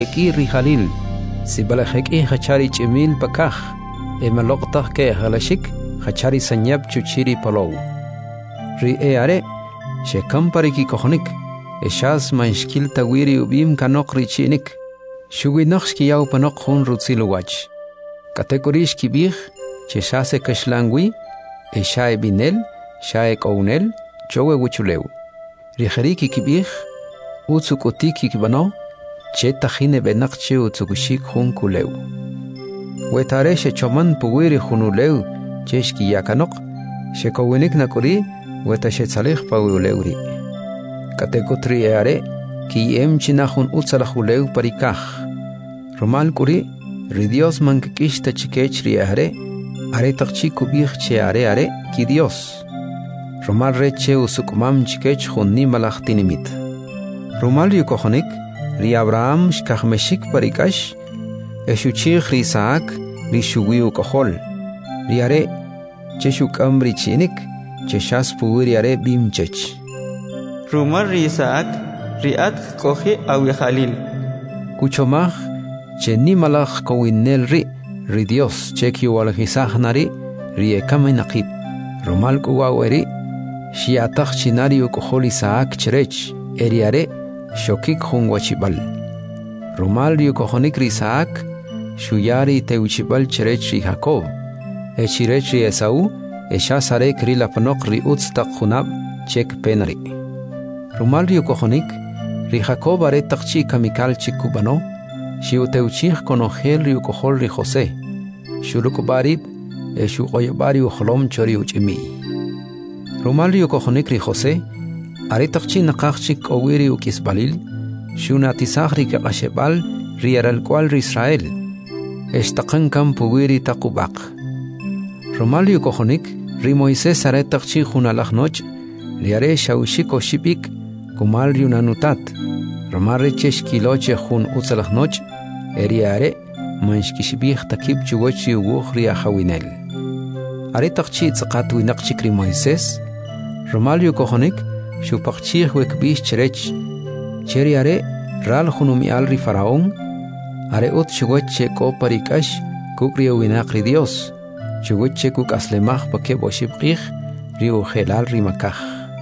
Eki rihalil, si balaheki hachari chimil pakah, emalokta ke halashik, hachari sanyab chuchiri palow. Ri are, shekampari ki kohonik, eshas manshkil tawiri ubim kanok richinik, shuginoxki yau panok hun rutziluwach. Kategorish kibih, cheshase kashlangwi, eshae binel, shae kounel, chowe wuchuleu. Rihariki kibih, utsukotiki kibano, Chetahine benakche utsukushik hun kuleu. Wetare she choman puwiri hunuleu, cheshki yakanok, she kowinik nakuri, weta she tsalih pawuleuri. Kategotri eare, ki emchinahun utsalahuleu parikah. Romal kuri, ridios mankikishta chikechri eare, are takchi kubih che are, ki dios. Romal reche usukumam chikech hun ni malachtinimit. Romal yukohonik, Ri Abraham shkahmeshik parikash, eshuchich ri Isaac, ri shuwiu kohol. Ri are, cheshukam ri chinik, cheshas puwiri are bimchech. Rumar ri Isaac, ri at kohi awi Khalil. Kuchomach, che ni malach kowinel ri Dios, chekyu walhisah nari, ri ekame nakib. Romal kuwaweri, shiatach chinari ukohol Isaac cherech, eri are, Shokik hun wachibal. Romal rio kohonik ri Isaac, shuyari te uchibal cherech ri Jacob. Echirech ri Esau, eshasare kri lapanok ri utstak hunab, chek penari. Romal rio kohonik, ri Jacob are takchi kamikal chikubano, shiu te uchich konogel rio kohol ri Jose. Shurukubarit, eshu oyobari ucholom chori uchimi. Romal rio kohonik ri Jose, Are takchi nakachik owiri ukisbalil, shuna tisahri kakashebal, riaral cual ri Israel. Eshtakan puwiri takubak. Romalio kohonik, ri Moisés are takchi hunalachnoch, riare shaushiko shipik, kumal riunanutat. Romare cheshkiloche hun utsalachnoch, eriare, manshkishibih takib chugochi uguch ria hawinel. Are takchi tzakatu inakchik ri Moisés, Romalio kohonik, Shupachich wekbish cherech, cheri are, ral hunumi alri faraón, are ut chugoche ko parikash, kukrio winakri Dios, chugoche kuk aslemach pake boshibqich, riu gelal rimakach.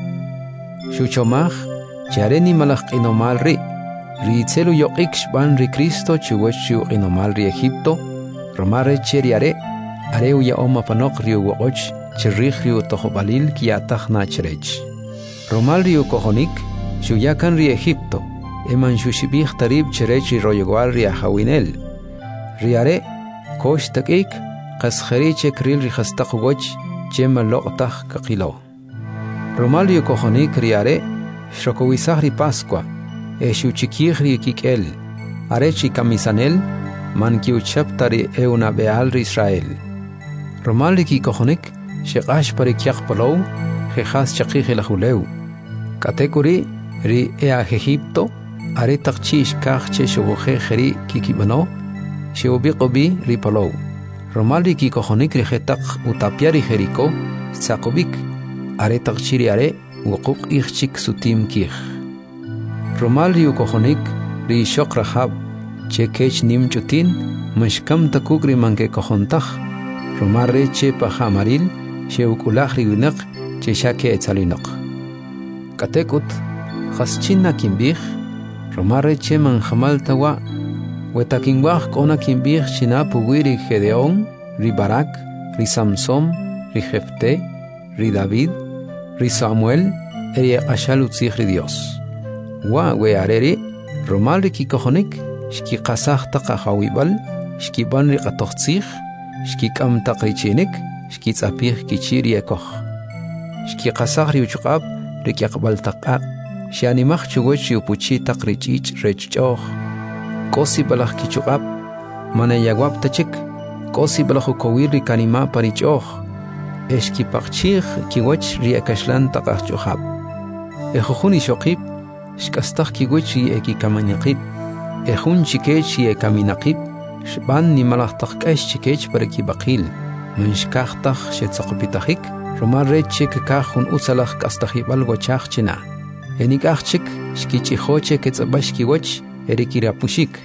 Shuchomach, chare ni malach inomal ri tzelu yoqix ban ri Cristo chugochu inomal ri Egipto, romare cheri are uya oma panok riu wogoch, cherrich riu tohobalil kiatach na cherech. Romal rio kohonik, shuyakan ri Egipto, eman shushibich tarib cherech ri royogual ri ahawinel. Riare, kosh takik, kaskheriche kril ri hastakugoch, chema loqtach kakilo. Romal rio kohonik riare, shrokowisah ri Pascua, shuchikich ri kikel, arechi kamisanel, man kiuchaptari euna beal ri Israel. Romal ri kohonik, shekash parikiak palow, jejas chakich elahuleu. Kategori ri ea Egipto, are takchish kachche shubuche jeri kikibano, shubikobi ri palow. Romali ki kohonik ri jetak utapiari jeriko, sakobik, are takchiri are, wukuk ichchik sutim kich. Romali kohonik ri shok rahab, che kech nim chutin, mashkam takuk ri manke kohontach, romare che pahamaril, she ukulach ri winak, che shake etzalinok. Katekut, Haschina kimbich, Romare cheman jamal tawa, Wetakinwach kona kimbich china puwiri Gedeón, ri Barak, ri Samson, ri Jefte, ri David, ri Samuel, eri ashalutzich ri Dios. Wa weareri, Romari ki kohonik, shki kasach takahawibal, shki ban ri katochtzich, shki kam takrichinik, shki tzapich kichiri ekoch. Shki kasach ri uchukab, Rikyakbal takak, Shianimach chugoch yupuchi takrich rechchoch, Kosi balach kichukab, Manayagwab tachik, Kosi balachukowiri kanima parichoch, Eshkipachich kiwach riakashlan takachchohab. Ejojuni shokib, Shkastach kiwach ekamanakib, Ejun chikech ekaminakib, Shban ni malach takkash chikech parakibakil, Menshkachtach shetzakopitachik, Romarreche que cajun usalach castajibal gochachchina. Enikachik, shkichihoche que tzabashkiwach, erikirapushik.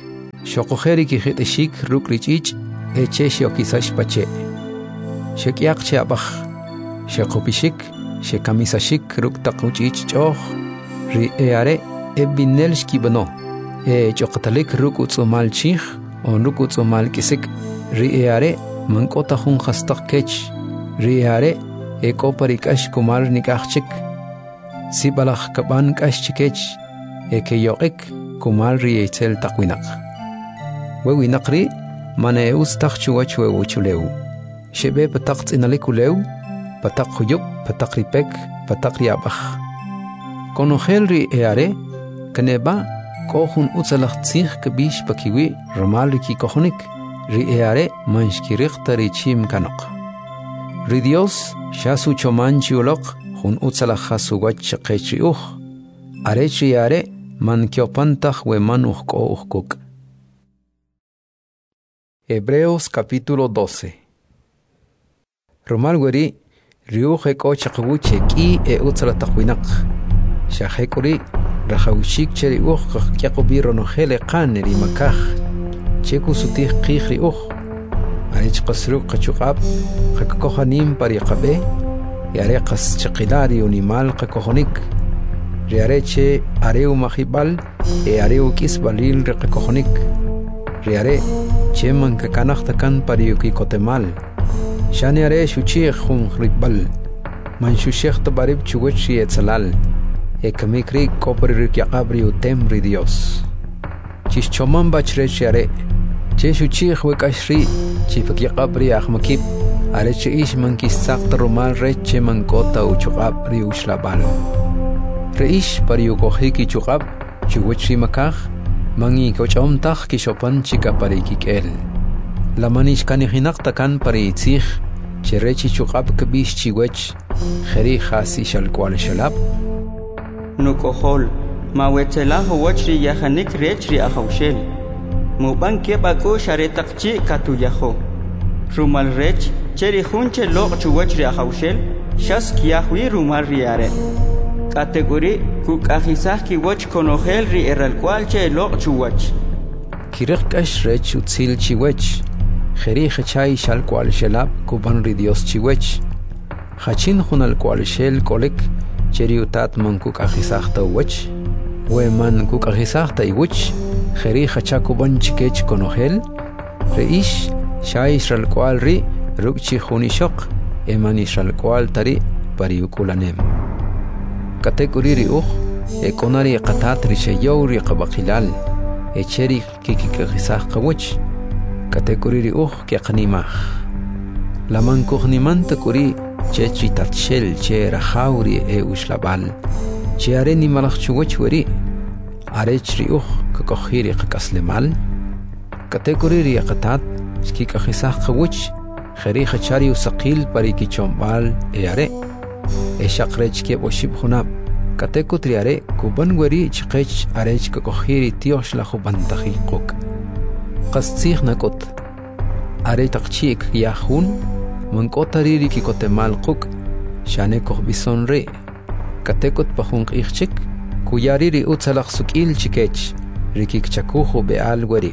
Shokojeri ki hitishik rukrich eche shokisash pache. Shekiak che abach. Shekopishik, shekamisashik ruktakuchich choch. Ri eare ebinelshki bano. Chokatalik rukutsumal chich, on rukutsumal kisik. Ri eare mankota hun hastak kech. Ri eare ekoparikash kumar nikachik. Sibalach kaban kashchikech. Ekeyokik kumar ri etel takwinak. Wewinakri mane ustak chuach wewuchuleu. Shebe patak inalikuleu, patak huyuk, patak ripek, patak riabach. Konogel ri eare, kaneba kohun utsalach tzich kabish pakiwi romal riki kohonik, ri eare manshkirichta ri chim kanok. Ri Dios shasu choman chiulok hun utsalach hasugach chakech riuch, arech ri eare man kiopantach we man ko uchkuk. Hebreos capítulo 12. Romal weri riuch eko chakawuche ki utsala takwinak. Shahekuri rahawishik cheri uch kakyakubi ronohele kan ri makach. Cheku sutih qih ri uch. Arich qasruk qachukab qakakohanim pari qabe. Yare qas chakilari unimal qakohonik. Riareche areu mahibal areu kisbalil rekakohonik. Riare cheman kakanaktakan pariuki kotemal. Shani are shuchich hun ribal. Man shushech tabarib chuwechi etzalal. Ekamikri kopri yakabri utem ri Dios. Chischoman bachrech are. Che shuchich wekashri. Chifak yakabri ahmakib. Areche ish man kisak tarumal reche man kota uchukab ri ushlabal. Reish pariukohiki chukab. Chuwechi makach. Mangi kochomtach kishopan chika parikik el. La manish kanihinak takan pari itzich, cherechi chukab kabish chiwech, kheri khasi shal kwal shalab. Nukohol, mawetela huwachri yahanik rechri ahaushel. Muban kebako sharetakchi katuyaho. Rumal rech, cheri hunche lok chuwachri ahaushel, shas kiahwi rumal riare. Category kuk ahisah ki wach konogel ri eral kwalche lok chuwach. Kirek ashrech utzil chiwech. Kheri khachay shal kwal shalab kuban ri Dios chiwech. Khachin khunal kwal shel kolek cheri utat man kuk ahisah ta wach. We man kuk ahisah ta iwach. Kheri khacha kuban chikech konogel. Reish shay shal kwal ri rukchi khunishok. Eman shal kwal tari pariukulanem. Category ri uch, konari qatat ri shayow ri qabaqilal, cheri kikikhisah qawch. Category ri uch kiaqnimah. Laman kuhnimanta kuri chechi tatshel che rahauri ushlabal. Che areni malach chuwach weri. Arech ri uch kakohiri qakaslemal. Category ri qatat kikikhisah qawch. Kheri khachari usaqil pariki chombal are. Eshaqrech ke boshib khunab kateku triare kuban weri chqech arech kakohiri tiosh la khuban taqiquk qastsih nakot are taqchik yahun mankotari ki kotemal quk shane kohbison re katekot pahun qixchik kuyari utsalaq sukil chikech rikik chakuhu beal weri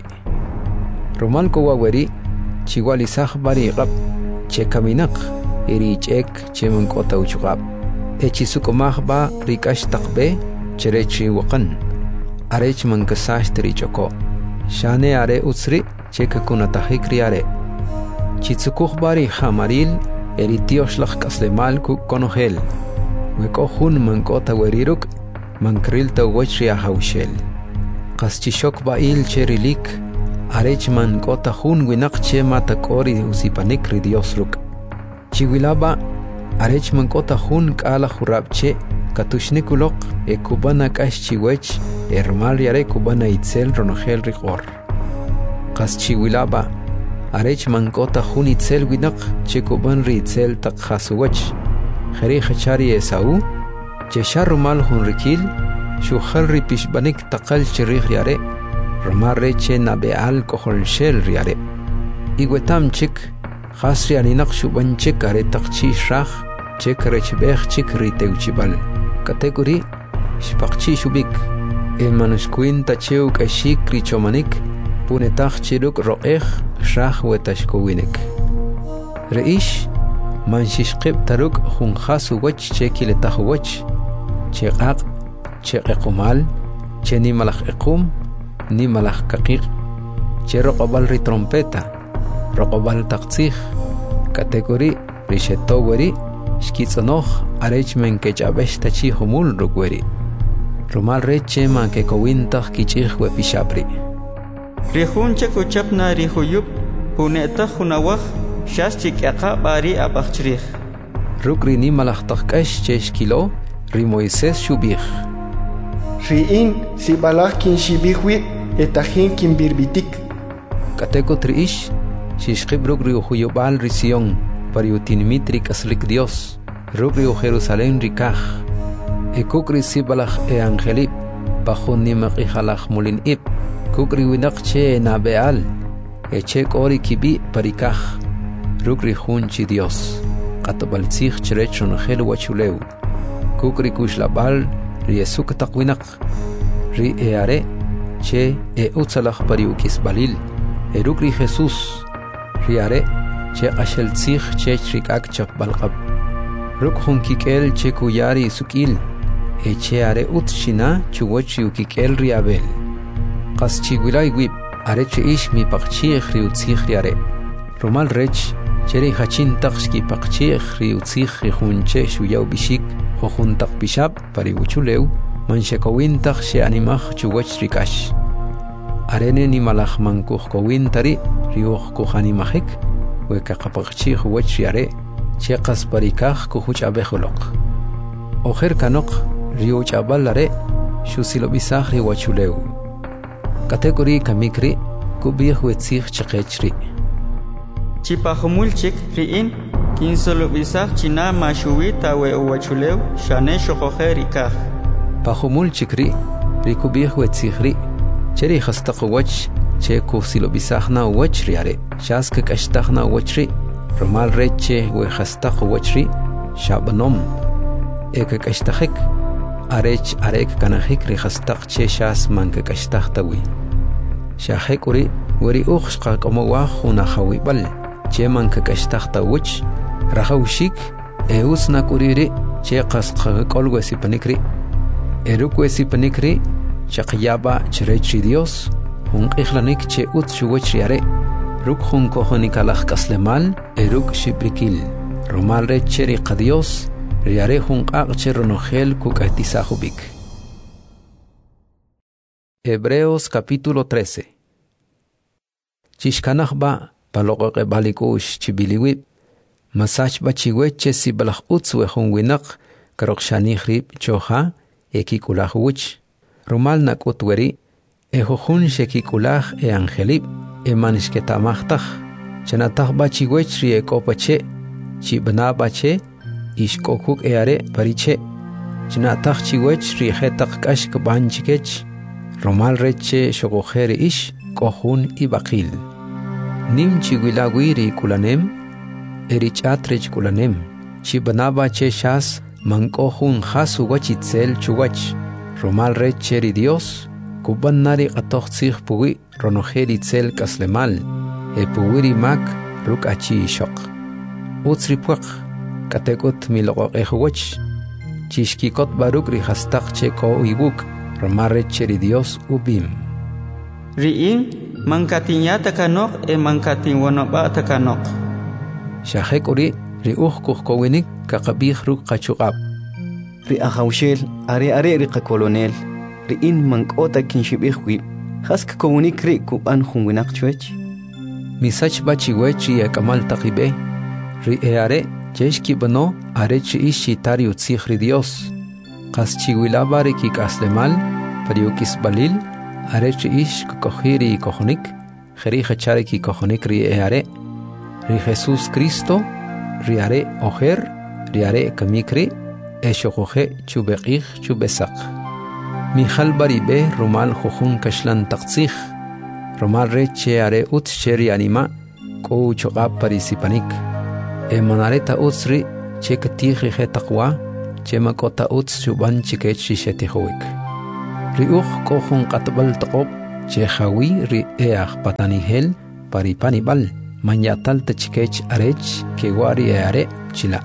romal ko weri chiwali sah bari qab chekaminak Erichek cheman kota uchukab. Echisukomah ba rikash takbe cherechi wakan. Arech man kasash trichoko. Shane are utsri chekakunatahikri are. Chitsukuh bari hamaril eritiosh lach kaslemal kuk konohel. Weko hun man kota weriruk man krilta wachri ahaushel. Kaschishok ba il cherilik. Arech man kota hun winak che matakori usipanik ridiosruk. Chiwilaba arech mankota hun kala khurabche katushnikulok kubana kash chiwech ermal yare kubana itzel ronogel rigor qas chiwilaba arech mankota hun itzel winak che kuban ri itzel takhasuwech khari khachari esau che sharmal hun rikil shu khalri pishbanik taqal chirih yare ramar reche nabeal kohol shel yare igwetam chik Khasri aninak shuban chik are taqchi shrakh chik rechbekh chik riteuchibal. Category shpaqchi shubik. Emanuskuin tacheu kashik richomanik punetach chiruk ro'ej shah wetashkowinek. Reish manshishqib taruk junjasu wach chekiletah wach cheqaq cheqequmal che ni malaj equm ni malaj kaqiq che roqobal ri trompeta roqobal taqtzij kategori rishetoweri shkitzonoj arech men kechabesh tachi humul rukweri rumal reche man ke kowintah kichij wepishapri rihunche kuchapna rihuyup puneta hunawaj shas chikyaqa bari abachchrij rukri ni malaj taqkash che shkilo ri Moisés shubij riin si balaj kin shibijwi etajin kin birbitik kateko triish shishqib rukri uhuyubal ri Sion pariutinmitri kaslik Dios rukri Jerusalén rikaj ekukri si balaj angelip bajun ni maqijalaj mulin ib kukri winak che nabeal eche kori kibi parikaj rukri junchi Dios qatabaltzij cherechon gel wachuleu kukri kushlabal riesuk taqwinak ri eare che utzalaj pariukis balil erukri Jesús riare che qasheltzij che rikak chapbalqab ruk junkikel che kuyari sukil eche are utshina chuwachi ukikel riabel qaschiwilay wib are che ish mi paqchij riutzij riare rumal rech cheri hachin taqshki paqchij riutzij junche shuyaw bishik juntaq bishab pariuchuleu manshekowintaq she animaj chuwach rikash arene ni malaj mankuj kowintari riuj kujanimajik wekaqapaqchij wach riare che qas parikaj kujuch abejoloq ojer kanoq riuch abalare shusilobisaj riwachuleu kategori kamikri kubij wetzij cheqechri chipajumulchik riin kinsolobisaj china mashuwita we uwachuleu shane shoqoje rikaj pajumulchik ri kubij wetzij ri cheri khastaq wach che kusilobisajna wach riare shask kashtajna wachri rumal reche we khastaq wachri shabnom ekakashtajik arech arek kanajik ri khastaq che shas manka kashtajtawi shahekuri weri ukhshqa komowa khuna khawibal che manka kashtajtawich rahawshik eusna kuriri che qasqa kolwesi panikri erukwesi panikri chaqyaba chrechi Dios hunqixlanik che utshuwach riare ruk hunkohonikalaj kaslemal eruk shibrikil rumal recheri qadios riare hunqaq cheronogel kukaitisajubik. Hebreos capítulo 13. Chishkanajba paloqoqe balikush chibiliwib masachba chiweche si balaj utzwe hunwinak karokshanihrib choha ekikulahuwich rumal nakutweri ejojun shekikulaj angelib emanishketamajtaj chenatajba chiwech ri ekopache chibnabache ishkokuk eare pariche chinataj chiwech ri jetaq kashk banchikech romal reche shogojeri ish kohun ibaqil nim chiwilawi ri kulanem erichatrech kulanem chibnabache shas mankohun hasu wachitzel chuwach romal reche ri Dios kubanari qatoqtzij puwi ronojeri tzel kaslemal puwiri mak ruk achi shoq utsri puaq katekut miloqoqejwach chishkikot baruk ri hastaq che ko uibuk romare cheri Dios ubim riin mankatinyata kanok mankatin wanoba takanok shahekuri ri ukhkuj kowinik kaqabij ruk qachuqab ri ahawshel are ri qakolonel riin mankota kinshibijwi hask komunik ri kuban hunwinak chwech misach bachiwech ya kamal taqibe ri eare cheshki bano are chi ishi tariu tsikhri Dios qas chiwilaba ri kikaslemal pariukis balil are chi ish kokhiri kohonik kheri khachare ki kohonik ri eare ri Jesús Cristo ri are oher ri are kamikri eshokoje chubeqij chubesaq Mijal baribe rumal jujun kashlan taqtzij rumal reche are ut sheri anima ko choqab parisipanik emanareta utsri chekatiji hetaqwa chemakota uts chuban chikech shishetihowik riuj kohun qatbal taqob che jawi ri each patanihel paripanibal manyatal techkech arech que wari are chila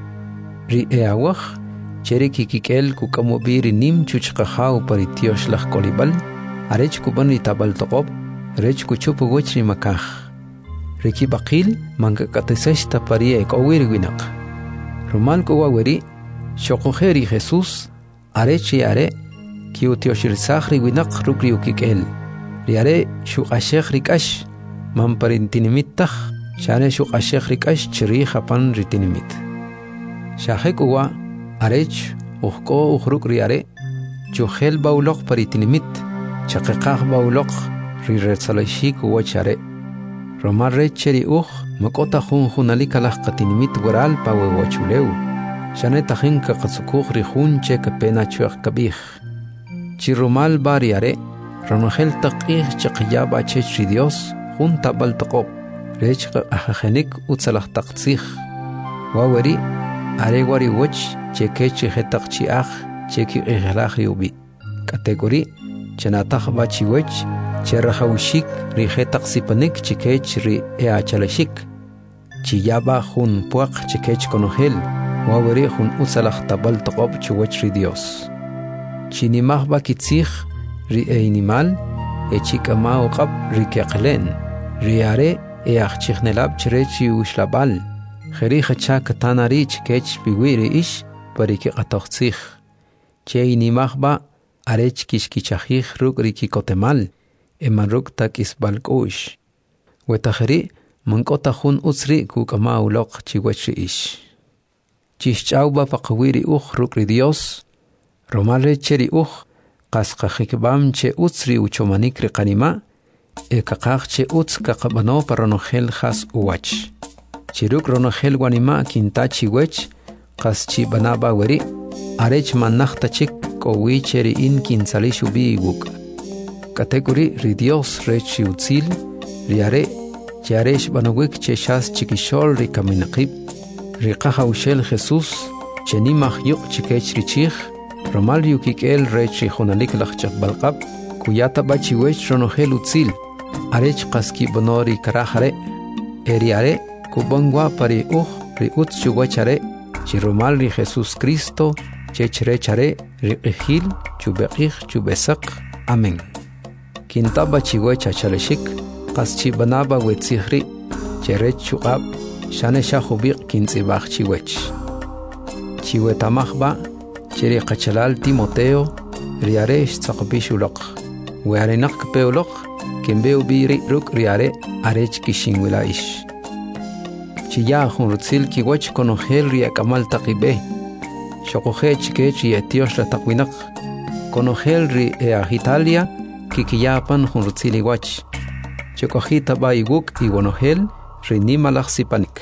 ri eawach cheri kikikel kukamobiri nim chuchqahaw paritiosh lach kolibal arech kuban itabal toqob rech kuchupu wechri makaj riki baqil mangakatesesta parie kowir winaq romal kowaweri shoqojeri Jesus arechi are kiutioshirsakhri winaq rukri ukikel riare shuqashekh rikash mamparintinimittah shane shuqashekh rikash chiri khapan ritinimit shahekuwa arech uqko uqruk riare chuhel bauloq paritinimit chaqiqaq bauloq rirretsalashik wachare romar recheri makota junalikalah qatinimit waral pawewachuleu shane tajinka qatsukuq rihun che kapena chuaq kabij chirumal bariare ronogel taqih chaqyaba chechri Dios junta baltaqob rech ahajenik utsalah taqtsih waweri are wari wach chekechi hetaqchiaj cheki ihlaj yubi category chanataq bachiwech cherahawshik ri hetaqsipanik chikech ri eachalashik chiyaba jun puaq chikech konogel waweri jun utsalah tabal taqob chuwech ri Dios chinimaj bakitzij ri animal echikama uqab ri keqlen ri are eachchnelab chrechi ushlabal kheri khacha katanari chikech biwiri ish pariki qatoqtzij cheinimaj ba arech kishkichajij ruk ri kikotemal emaruk takisbalk'ush wetakhri mankota jun utzri kukama uloq chiwech ish chishch'awba paqwiri ruk ri Dios romale cheri qasqajikbam che utzri uchomanik ri qanima ekaqaq che utz kaqabano paronogel khas uwach chiruk ronogel wanima kintachi wech qaschi banaba weri arech manachta chik kowi cheri in kinsalishu biwuk category ri Dios rechi utzil riare charesh banawik che shas chikishol ri kaminaqib ri qahawshel Jesus chenimaj yuq chikech richij romal yukikel rechi junalik lachchaq balqab kuyata bachiwech ronogel utzil arech qaski bonori karahare eriare kubangwa pari ri utchuwachare chiromal ri Jesus Cristo chechrechare ri qihil chubeqij chubesaq amen kintaba chiwecha chaleshik qaschi banaba wetzihri cherech chuqab shane shahubiq kintzibaj chiwech chiwetamajba cheri qachalal Timoteo riare tsaqbishuloq wearenaq peoloq kimbeu biri ruk riare arech kishinwila ish chiya junrutzil kiwach konogel ri akamal taqibe shoqoje chikech yetiosh la taqwinaq konogel ri Italia kikiyapan junrutzil iwach chokojita baiguk iwonogel ri nimalaj sipanik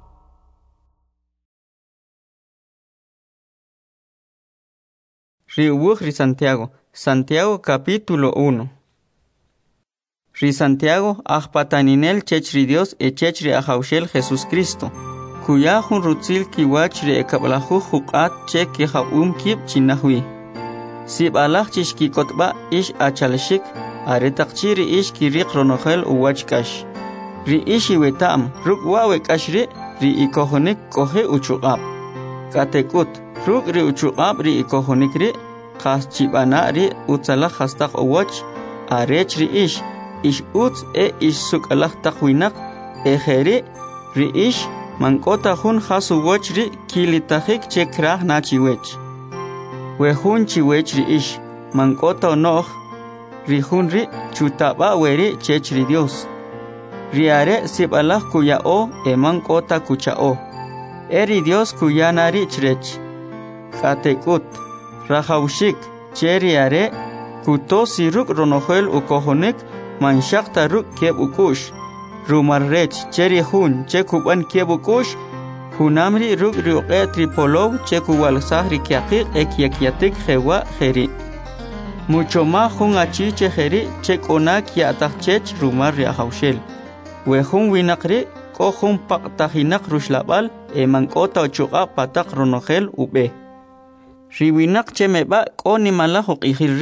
Riubuj ri Santiago capítulo 1 Ri Santiago ajpataninel chechri Dios chechri ajawshel Jesus Cristo kuya jun rutzil kiwach ri ekablahu huqat che kihabum kib chinahwi sibalaj chishkikotba ish achalshik aretaqchiri ish kiriq ronogel uwachkash ri ishi wetam rukwawe kashri ri ikohonik kohe uchuqab katekut ruk ri uchuqab ri ikohonik ri qaschibana ri utzala khastaq uwach arech ri ish utz ish sukalaj taqwinaq ejeri ri ish mankota jun khasu wach ri kilitajik chekraj nachiwech we jun chiwech ri ish mankota noh ri jun ri chutaba weri chech ri Dios ri are sibalaj kuyao mankota kuchao eri Dios kuyanari chrech katekut rajawshik cheri are kutosi ruk ronogel ukohonik manshaqta ruk keb ukush rumarrech cheri jun chekuban keb ukush junamri ruk riuqe tripolov chekuwalsahri kiaqiq ekyakiatik jewa jeri mucho más jun achi chejeri chekona kiatachech rumar riahawshel we jun winaqri ko jun paqtajinaq rushlabal mankota ochuqa pataq ronogel ube riwinaq chemeba ko nimala huqijilri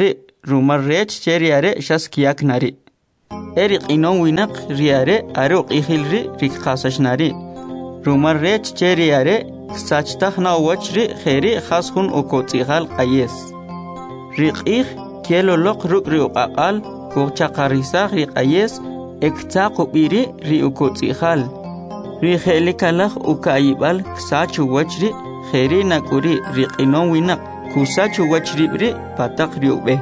rumar rech che riare shas kiak nari. Erik inon winak riare aruk ihilri rik khasash nari. Rumar rech che riare ksachtak na wachri kheri khashun ukotsigal qayes. Rik ih kielo lok ruk ri uqaqal kuchaqarisaq ri qayes ekta qubiri ri ukotsigal. Ri khelikalaq ukayibal ksachu wachri kheri nakuri rik inon winak kusachu wachri bri patak ri ube.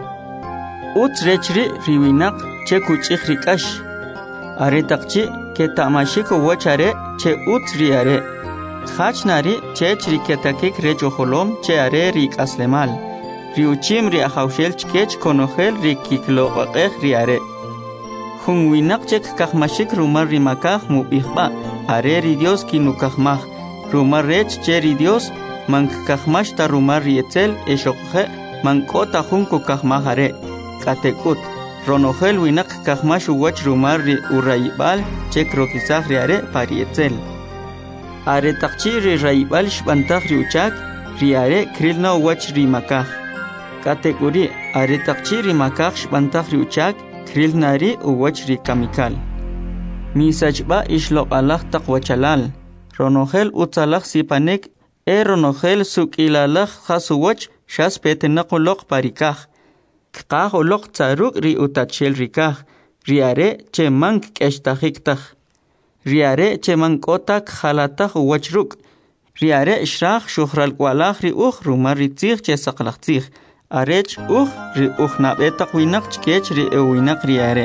Uts rechri ri winak che kuchik rikash. Are takchi ke tamashiko wachare che uts riare. Khachnari che chiriketakik recho holom che are rik aslemal. Riuchim ri ahawshel chkech konohel ri kiklo qaqeh riare. Hun winak che kakmashik rumar rimakah mubihba. Are ri Dios kinukahmah. Rumar rech che ri Dios man kakmash ta rumar rietel eshokhe man kota hun kukahmah are. Katekut. Ronohel winak kakmash uwach rumar ri urayibal che krokisah riare parietel. Are takchi ri rayibal shbantah riuchak riare krilna uwach rimakah. Kategori are takchi rimakah shbantah riuchak krilnari uwach rikamikal. Misajba ishlok Allah takwachalal. Ronohel utalak sipanek ronohel sukilalak khasuwach shas petenakulok parikah. Kqah olok tsaruk ri utachel rikah. Riare che mank keshtahiktak. Riare che mankotak khalatak uwachruk. Riare shrach shuhral kwalak ri rumar ritzich che saklaktzich. Arech ri nabetak winak chkech ri winak riare.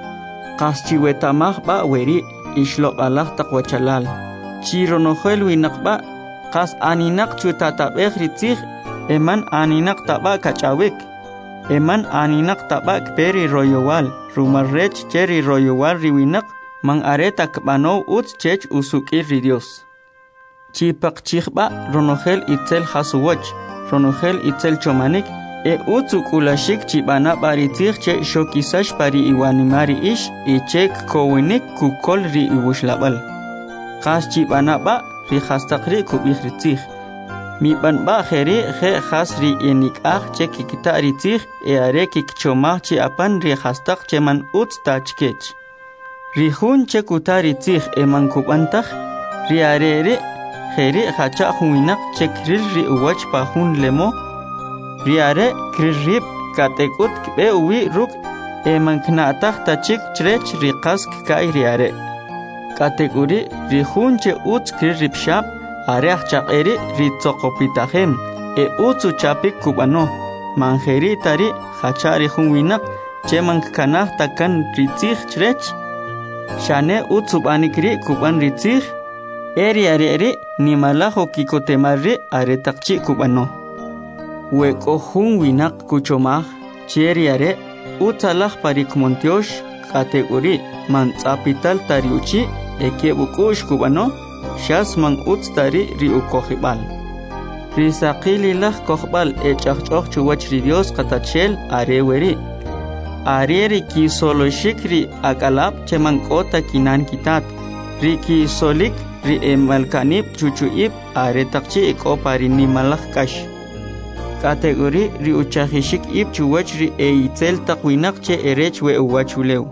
Qaschiwetamah ba weri ishlok Allah takwachalal. Chironohel winak ba qas aninak chutatabeh ritzich eman aninak taba kachawik. Eman aninak tabak peri royowal, rumar rech cheri royowal riwinak, mang areta kbano uts chech usukir ridios. Chipak chichba ronohel itzel hasuwach, ronohel itzel chomanik, utsukulashik chibana baritzich che shokisash pari iwanimari ish, chek kowinik kukol ri iwushlabal. Khas chibana ba rihastakri kubih ritzich. Mi ban ba kheri khe khasri enik che kikita ritzich are kikchomah che apan ri khastak che man uts tachkech. Rihun che kuta ritzich eman kubantach ri arere kheri khacha huinak che kril ri uwach pa hun lemo ri are kririb katekut kbe uwi ruk eman knatach tachik chrech ri qask kai ri are. Kategori rihun che uts kririb shab Areach chaqeri ritzokopitahem utsu chapik kubano manjeri tari hachari hunwinak che mankanah takan ritzich chrech shane utsu banikri kuban ritzich eri nimalaho kikotemarri aretakchi kubano weko hunwinak kuchomah cheri are utsalah parikmontiosh kategori mantsapital tariuchi ekebukush kubano Shas man utstari ri ukohibal. Risaqililah kohbal echachchoch chuwach ri Dios katachel areweri. Areri ki solo shikri akalap cheman kota kinan kitat. Ri ki solik ri emalkanip chuchuip aretakchi ekopari nimalak kash. Kategori ri uchahishik ip chuwach ri eitzel takwinak che erech we uwachuleu.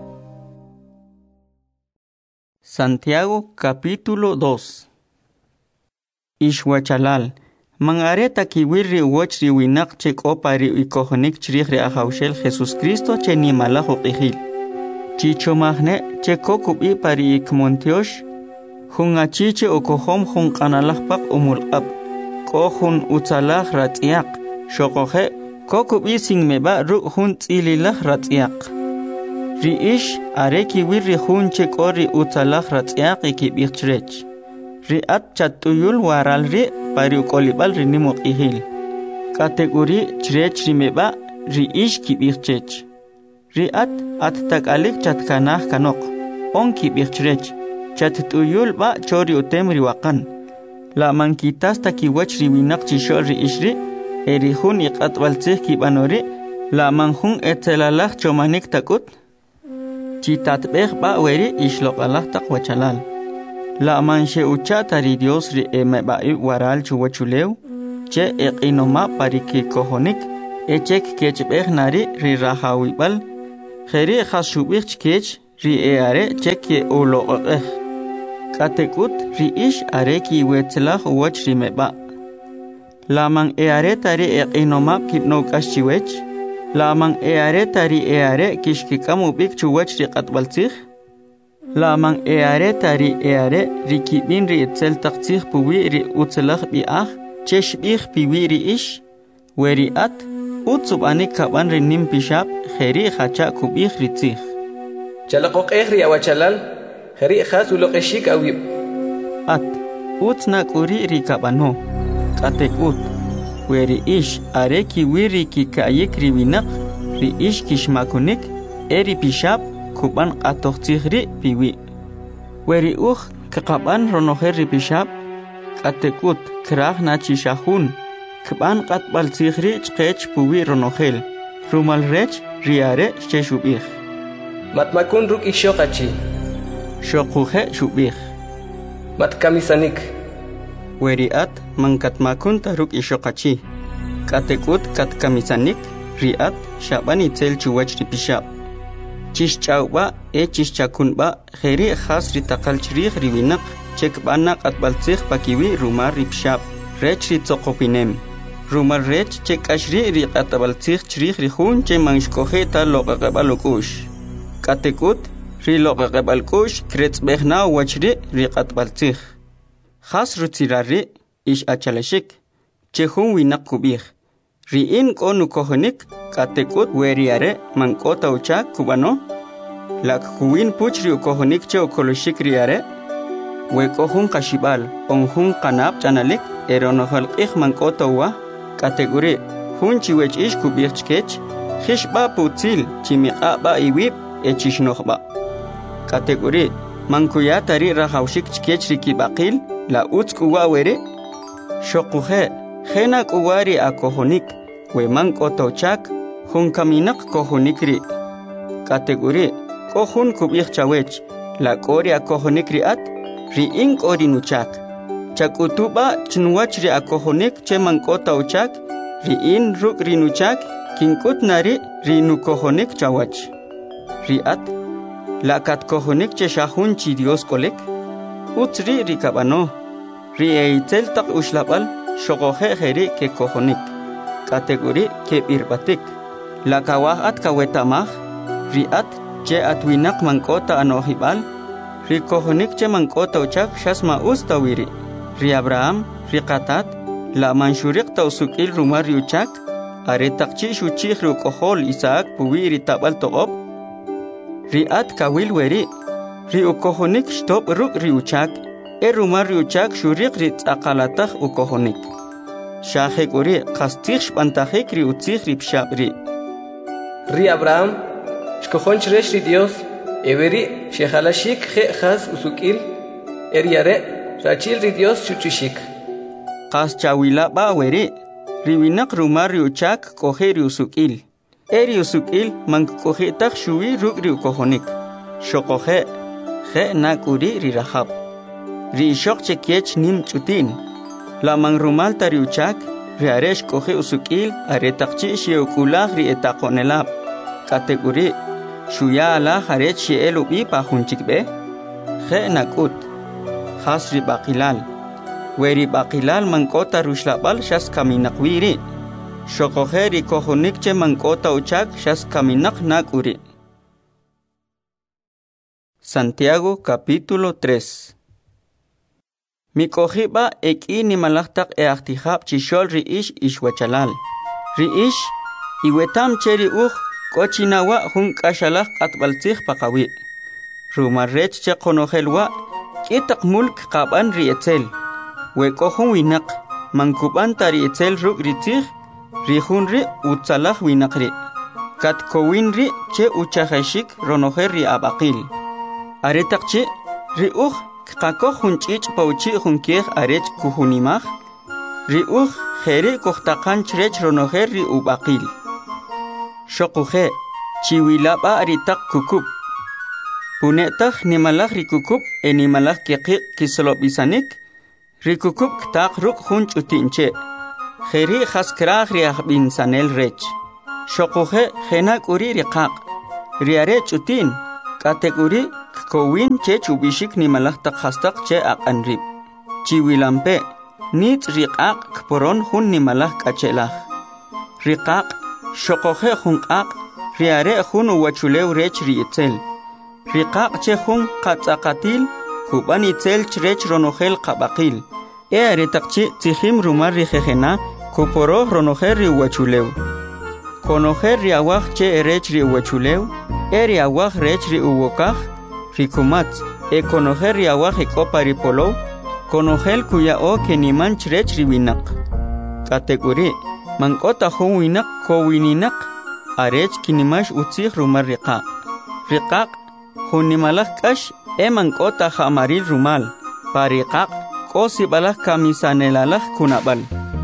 Santiago capítulo 2. Ishwachalal mangareta kiwirri uwachri winak che kopari ikohonik chrikhri ahawshel Jesus Cristo che nimalaho qihil. Chichomahne che kokubi pari ikmontiosh hungachiche okohom hun qanalahpak umulqab kohun utsalah ratiaq shokohe kokubi singmeba ru hun tsililah ratiaq. Riish areki wirri hunche kori utsalah ratiaq ikibichrech. Riat chatuyul waral ri pari ukolibal rinimok ihil. Kategori chrech rimeba riish kibichrech. Riat at takalik chatkanah kanok. On kibichrech. Chatuyul ba chori utem riwakan. La mankitas takiwach riwinak chishol riishri. Erihun iqatwaltzih kibanori. La manhun etelalah chomanik takut. Chitatbeh ba weri ishlok Allah takwachalal. La manche uchatari Dios ri emebai waral chuwachuleu che eqinoma pariki kohonik echek kechbeh nari ri rahawibal kheri khashubih chkech ri eare chek ye oloqeh katekut ri ish are ki wetlah wach ri meba lamang eare tari eqinomab kibno kashchiwech lamang eare tari eare kishkikamu bik chuwach ri qatbaltsikh lamang eare tari eare ri kibin ri etzel taqtsikh puwi ri utzlakh bi'ah chesh bih piwi ri ish weri at utsub anik kaban ri nim pishab kheri khacha kubih ri tsikh chalaqoq ri awachalal kheri khas uloqeshik awib at utna kuri ri kabano katekut weri ish are ki wiri ki kayik ri winak ri ish kishmakunik eri pishab kuban qatoq tsikri piwi weri kaqaban ronoher ri pishab katekut krah na chishahun kuban qatbal tsikri chqech puwi ronohel rumal rech riare sheshubih matmakun ruk ishoqachi shoquhe shubih matkamisanik weriat mangkatmakun taruk ishoqachi katekut katkamisanik riat shabani tel chuwach ripishab chishchawba chishchakunba kheri khas ri taqal chrih riwinak chekbana qatbaltsikh pakiwi rumar ripshab rech ri tsoqopinem rumar rech chekashri ri qatbaltsikh chrih ri khun che mangshkohe ta loqaqabalokush katekut ri loqaqabalkush kretsbehna wachri ri qatbaltsikh khas rutsirari ish achalashik chehun winak kubih riin konu kohonik katekut weriare mankota ucha kubano lak kuwin puchri kohonik che okoloshik riare we kohun kashibal onhun kanab chanalik eronohal ikh mankota wa kategori hun chiwech ish kubih chkech khishba putil chimiqa ba iwib echishnohba kategori mankuya tari rahawshik chkech rikibaqil la utskuwa were shoquhe khena kuwari akohonik we mankotochak hun kaminak kohonikri kategori kohun kubih chawech la kori akohonik riat ri ink orinuchak chakutuba chnwach ri akohonik che mankotochak ri in ruk rinuchak kinkut nari rinu kohonik chawach riat la kat kohonik che shahun chi Dios kolek utri rikabano ri eitel tak ushlabal shogohe kheri ke kohonik kategori ke birbatik la kawahat kawetamah riat che atwinak mankota anohibal ri kohonik che mankota uchak shasma ustawiri ri Abraham ri qatat la manshurik tausukil rumar yuchak are takchi shuchih ru kohol Isaac puwiri tabal toqob riat kawil weri ri ukohonik stop ruk ri uchak rumar yuchak shurik ri aqalatakh ukohonik shahek uri qastikh bantahek ri utzikh ri pshabri ri Abraham shkohon chresh ri Dios everi shehalashik khe khas usukil eriare rachil ri Dios chuchishik qas chawila ba weri ri winak rumar yuchak kohe ri usukil eri usukil mang kohe tak shuwi ruk ri ukohonik shokohe khe nakuri ri rahab ri shok chekech nim chutin la mang rumal tari uchak ri aresh kohe usukil are takchi sheukulah ri etaqonelab kategori shuya ala harech sheelubi pahunchikbe khe nakut khas ri baqilal weri baqilal mankota rushlabal shas kaminakwiri shokohe ri kohonik che mankota uchak shas kaminak nakuri Santiago capítulo 3 Mikohiba eki ni malahtak eahtihab chishol ri ish ishwachalal. Ri ish iwetam cheri kochinawa hun kashalak atbaltih pakawi. Rumarrech che konohelwa kitak mulk qaban ri etzel. Wekohun winak mankuban tari etzel ruk ritih rihun ri utsalah winakri. Kat kowin ri che uchaheshik ronoher ri abaqil. Aretakchi ri Kako hunchich pauchi hunkieh arech kuhunimah riuh kheri kohtakan chrech ronoher ri ubaqil shokuhe chiwilaba aritak kukub punetah nimalah ri kukub enimalah keqi kislobisanik ri kukub tak ruk hunch utinche kheri khaskrah ri bin sanel rech Shokohe jenak uri riqaq. Riare chutin. Kategori kowin che chubishik ni malak takhastak che aqanrib. Chiwilampe. Nit riqaq kporon hun ni malak kachelah. Riqaq. Shokohe hunqaq. Riare hun wachulew rech riitel. Riqaq che hun qatzaqatil. Kuban itel chrech ronohel qabaqil. Aretaqchi tihim rumar rijejena. Kuporo ronoher ri wachulew. Conoher ri awaj che rech ri wachulew. Eri awaj rech ri uwokaj. Rikumat. Conoher ri awaj ekopari polo. Conohel kuyao keniman chrech ri winak. Kategori. Mankota hun winak ko wininak. Arech kinimash utzih rumar riqaq. Riqaq. Hunimalak kash. Mankota hamaril rumal. Pariqaq. Kosi balak kamisanelalak kunabal.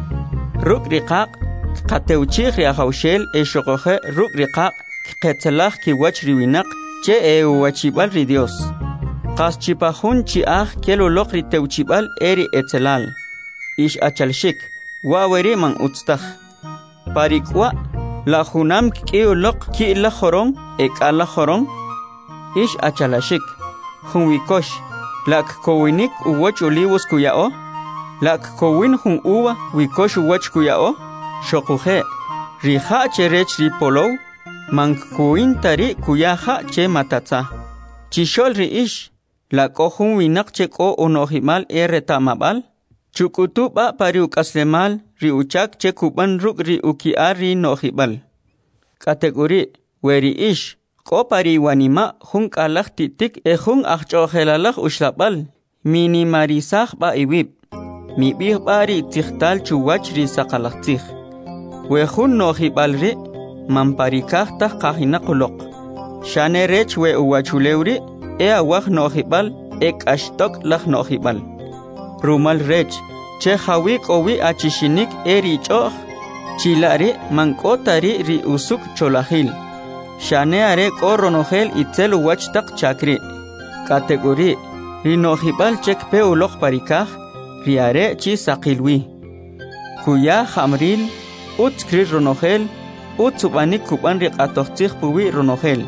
Ruk riqaq. Qateuchih riahaushel shokohe ruk riqaq. Qetzelach ki wach riwinak. Che wachibal ri Dios. Qas chipahun chiah kelolok ri teuchibal eri etzelal. Ish achalshik. Waweri man utztah. Parikwa. La junam kiolok ki la jorong. Ala jorong. Ish achalashik. Junwikosh. Lak kowinik uwach olivos kuyao. Lak kowin hun uwa wikosh uwach kuyao. Shokuhe. Riha che rech ri polow. Mank kuin tari kuyaha che matatza. Chishol ri ish. Lak ohun winak che ko onohimal retamabal. Chukutuba pari ukaslemal. Ri uchak che kuban ruk ri ukiar ri nohibal. Kategori. Weri ish. Ko pari wanima hun kalak titik hun achchohelalak ushlabal. Minimarisah ba iwib. Mibih bari tikhtal chuwach ri sakalaktikh. We hun nohibal ri. Mamparikah tah kahina kulok. Shane rech we uwachulewri. Awah nohibal. Ashtok lak nohibal. Rumal rech. Che hawik owi achishinik eri choh. Chilari mankotari ri usuk cholahil. Shane are koronohel itzel wachtak chakri. Kategori. Rinohibal chek pe ulok parikah. Riare chi sakilwi. Kuya hamril. Utskri ronohel. Utsubanik kuban riqatohtzih puwi ronohel.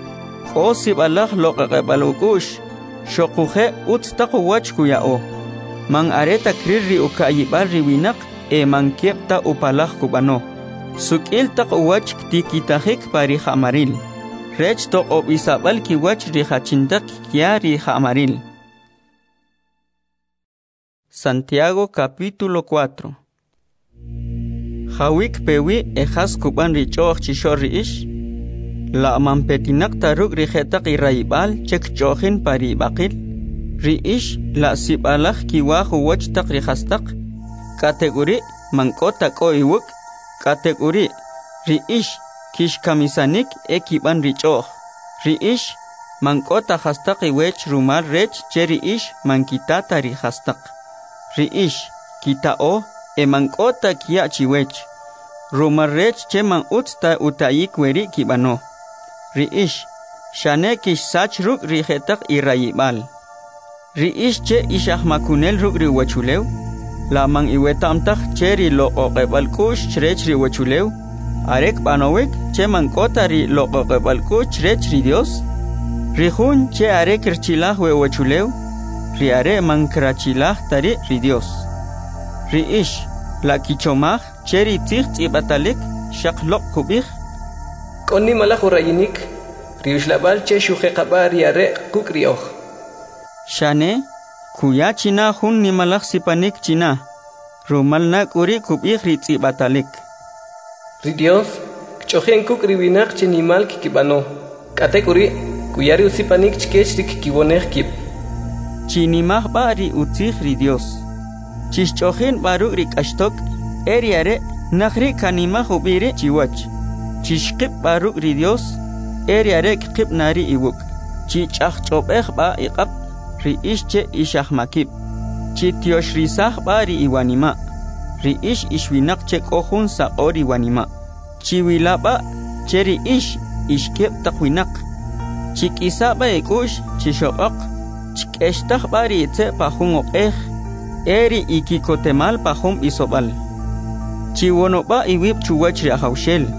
Osib Allah loqaqebalukush. Shokuhe utstaku wach kuyao. Man areta kriri ukayibal riwinak. Man kiepta upalah kubano. Sukil tak wach tikitahik pari hamaril. Rech tok obisabal ki wach rihachintak kia rihamaril. Santiago capítulo 4. Hawik pewi ejas kuban richoch chishor ish. La mampetinak taruk rihetak iraibal cek chohin pari bakil. Riish la sibalak kiwahu wach tak rihastak. Kategori mangkota ko iwuk. Kategori riish kish kamisanik ekiban richoch. Riish mangkota hastak iwech rumal rech cheriish mankitata rihastak. Riish kitao mangkota kia chiwech. Rumal rech che man utsta utayik weri kibano. Riish shane kish sach ruk rihetak irayibal. Riish che ishah makunel ruk riwachulew. Lamang iwetamtak cheri lo oqebalkush chrech riwachulew. Arek banowek che mangkota ri lo oqebalkush chrech ri Dios. Rihun che arek rchilah wewachulew. Riare mankrachilah tari ri Dios. Riish la kichomah cheri tich ibatalik shaklok kubih. Koni malak urayinik. Riushlabal che shuhe qaba riare kukrioh. Shane. Kuya china hun ni malak sipanik china. Rumal na kuri kubih ritzi batalik. Ri Dios, kchohen kuk riwinak chinimal kikibano. Kate kuri, kuyari usipanik chkech rikikibonek kip. Chinimah ba ri utzih ri Dios. Chishchohen baruk rikashtok, eriare nakri kanimah ubiri chiwach. Chishkip baruk ri Dios, eriare kip nari iwuk. Chichach chobeh ba iqab. Riish che ishah makib. Chitiosh risah bari iwanima. Riish ishwinak che kohun sa ori wanima. Chiwilaba che riish ishkep takwinak. Chikisaba ekush chishokok. Chikeshtah bari itse pahun okeh. Eri ikikotemal pahum isobal. Chiwonoba iwip chuwach riahaushel.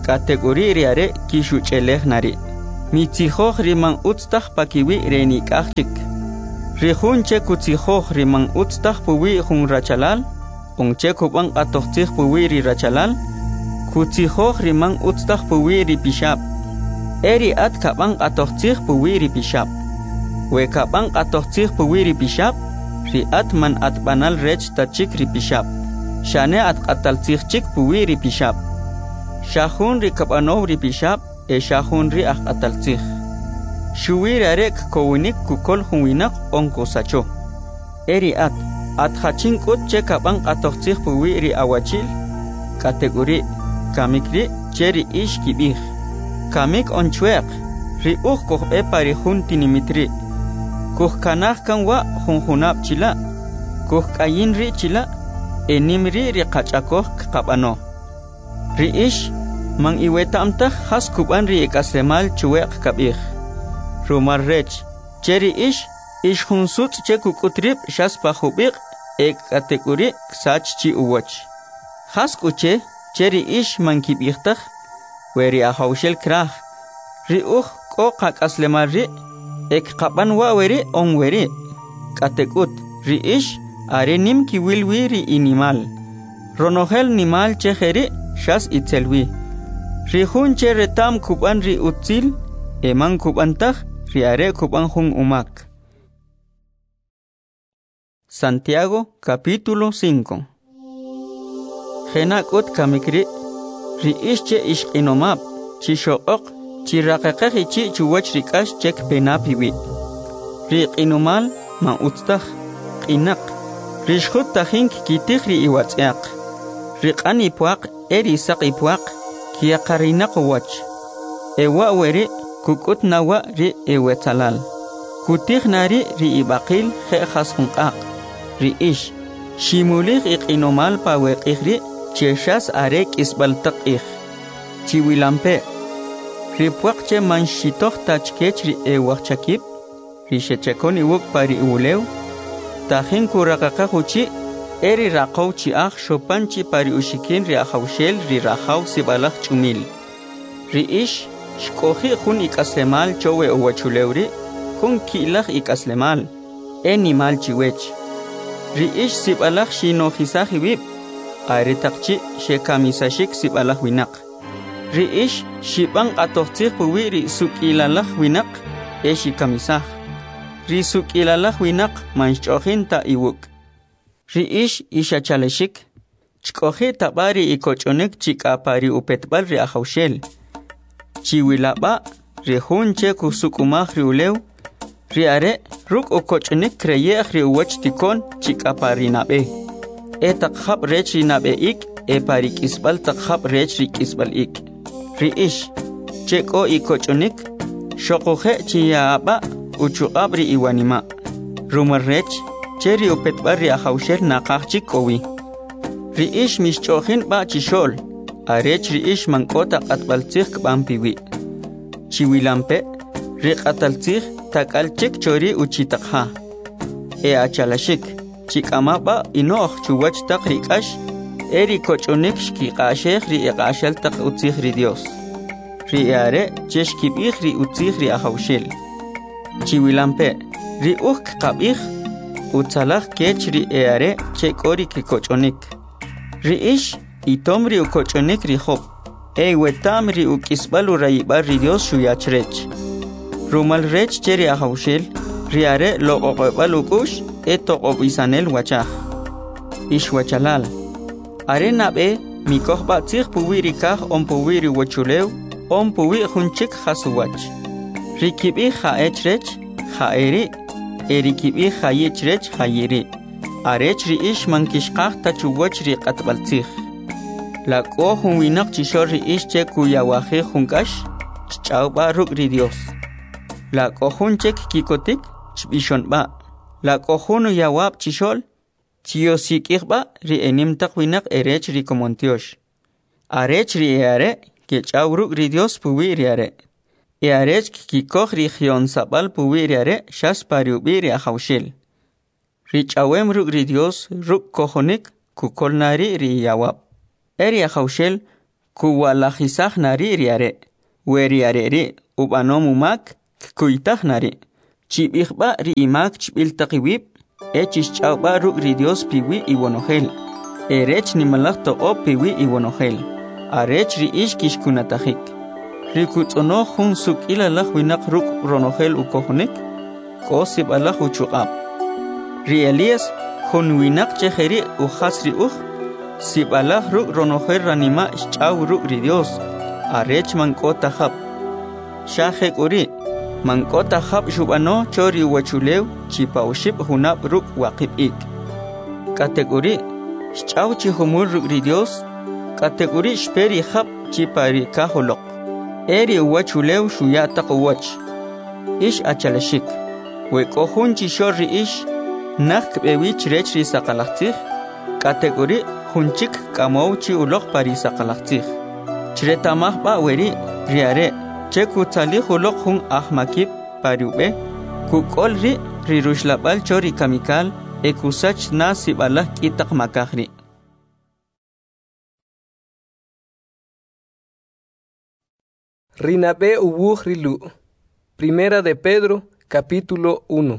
kategori ri are kishu cheleh nari. Mitzihoj rimang utstaj pakiwi reni kachik. Rijunche kutzihoj rimang utstaj puwi jun rachalal. Onche kubang atochtih puwi ri rachalal. Kutzihoj rimang utstaj puwi ri pishap. Eri at kabang atochtih puwi ri pishap. We kabang atochtih puwi ri pishap. Ri at man at banal rech tachik ri pishap. Shane at ataltih chik puwi ri pishap. Shahun ri kabanov ri pishap. Shahun ri ak ataltih. Shuwi rarek kowinik kukol hunwinak onko sacho. Eri at hachin kut che kabang atochtih puwi ri awachil. Kategori kamik ri cheri ish kibih. Kamik onchuek ri koh pari hun tinimitri. Koh kanah kanwa hunhunap chila. Koh kayin ri chila. Enimri ri kachakoh kabano. Ri ish mang iweta amtah has kuban ri ekaslemal chuek kabih. Rumar rech cheri ish hunsut che kukutrip shas pahubik ek kategori sach chi uwach. Has kuche cheri ish mang kibihtak weri ahawshel krah. Ri ko kakaslemal ri ek kaban wa weri on weri. Katekut ri ish are nim ki wilwi ri inimal. Ronohel nimal che heri shas itselwi. Ri hun che retam kuban ri utzil emang kubantah ri are kuban hun umak. Santiago capítulo 5. Genakot kamikri ri ishche inomap chi shook chi rakakhi chi chuwach rikash chek penapiwi. Ri inomal ma utstah inak rishkhut tahin kitih ri iwatsak. Riqan ipuak eri sak ipuak kia karinak wach. Ewa weri kukut nawa ri ewetalal. Kutih nari ri ibaqil khe khas hunqaq. Ri ish shimulih inomal pa weqih ri cheshas arek isbaltaq ich. Chiwilampe ri puak che manshitoh tachkech ri ewak chakip. Ri shechekon iwuk pari ulew. Tahin kurakaka huchi eri raqaw chi akh shopan chi pari ushikin ri akhawshel ri rahaw sibalak chumil. Ri ish shkohi khun ikaslemal chowe owachulewri khun kilakh ikaslemal enimal chiwech. Ri ish sibalak shino khisahi wib ari taqchi shekamisashik sibalak winak. Ri ish shibang atohtih puwi ri sukilalak winak shikamisah. Risuk ilalak winak manchohin ta iwuk. Ri ish ishachaleshik. Chkohi tabari ikochonek chika pari upetbal ri ahawshel. Chiwilaba ri hunche kusukumah ri ulew. Ri are ruk ukochonek kreyeh ri uwach tikon chika pari nabe. Takhab rech ri nabe ik pari kisbal takhab rech ri kisbal ik. Ri ish cheko ikochonek shokohe chiyaba uchuqabri iwanima. Rumarrech cheri upetbari ahawshel naqaqchik kowi. Ri ish mishchohin ba chishol. Arech ri ish mankota qatbaltzih kbampiwi. Chiwilampe ri qataltzih takalchik chori uchitaqha. Achalashik chikama ba inoh chuwach taq rikash eri kochonik shkiqasheh ri iqashal taq utzih ri Dios. Ri are cheshkibih ri utzih ri ahawshel. Chiwilampe ri qabih utsalaj kech ri eare chekori kikochonik. Ri ish itom ri ukochonik ri hop. Wetam ri ukisbalu rayibar ri Dios shuyachrech. Rumal rech cheri ahawshel ri are lo oqobal ukush toqobisanel wachaj. Ish wachalal. Are nabe mikoh batzih puwi ri kaj on puwi ri wachulew on puwi hunchik hasuwach. Rikibi haechrech haeri erikibi hayechrech hayeri. Arech ri ish mankishqaq tachuwach ri qatbaltzih. La ko hunwinak chishor ri ish che kuyawaje hunkash chawba ruk ri Dios. La ko hunchek kikotik chbishonba. La ko hunu yawab chishol chiyosikirba ri enim taqwinak erech ri komontiosh. Arech ri eare ke chawruk ri Dios puwi ri are. Arech kikoh ri khion sabal puwi ri are shas pariubi ri ahawshel. Ri chawem ruk ri Dios ruk kohonik kukolnari ri yawab. Eri ahawshel kuwalajisaj nari riare, weriare ri, ubanomumak, kuitaj nari. Chibijba ri imak chibiltaqiwib, echis chawba ruk ri Dios piwi iwonojel. Erech ni malakto o piwi iwonojel. Arech ri ishkish kunatajik. Rikutsono jun suk ilalaj winak ruk ronojel ukojonik, kosib alaj uchuqab. Ri Elías jun winak chejeri ujas ri sib alaj ruk ronojel ranima chaw ruk ri Dios. Arech mankota jab. Shajek uri. Mankota jab shubano chori wachulew chipaushib hunab ruk waqibik. Kategori chaw chihumur ruk ri Dios. Kategori shperi jab chipari kahulok. Eri wachulew shuyataq wach. Ish achalashik. Wekojun chishori ish. Nak bewich rech ri saqalaqtij. Kategori hunchik kamow chi ulok pari saqalaqtij. Chretamaj ba weri riare. Cheku tali hulok hun ahmakib pariube. Kukol ri rushlabal chori kamikal. Ekusach nasib alah kitak makahri. Rinabe ubuj rilu. Primera de Pedro, capítulo 1.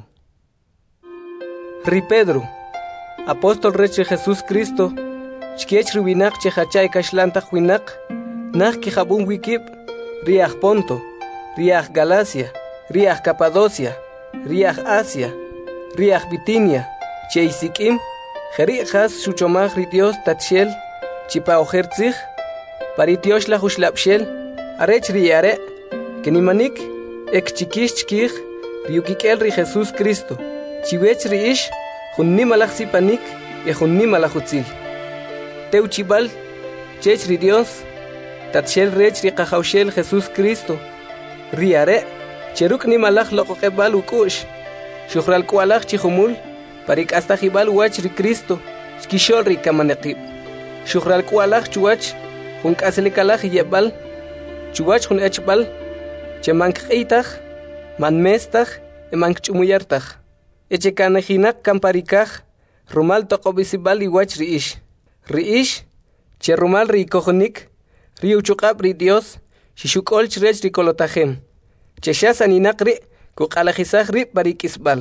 Ri Pedro, apóstol reche Jesús Cristo, chkiech rubinak chehachay kashlantach winak, nach kijabun wikib, riach Ponto, riach Galacia, riach Capadocia, riach Asia, riach Bitinia, cheisikim, jerichas shuchomach ri Dios tatshel, chipa ojertzich, paritiosh la hushlapshel, arech riare, kenimanik, ek chikish chkich, riukikel ri Jesús Cristo, chiwech ri ish, junnimalach sipanik, e junnimalach utzil. Teuchibal, chech ri Dios, tatshel rech ri qajawshel Jesús Cristo, riare, cheruk nimalach loqoqebal ukush, shukhral kualach chihumul, parik hasta jibal wach ri Cristo, skishol ri kamanekib, shukhral kualach chuach, jun kaselikalach yebal, chuach jun echbal, chemanqitach, manmestach, emanchumuyartach, echekanajinak kamparikach, rumal toqobisibal iwach ri ish, che rumal ri kojonik, ri uchuqab ri Dios, shishukol chrech ri kolotajem, che shasaninak ri, kuqalajisaj ri parikisbal.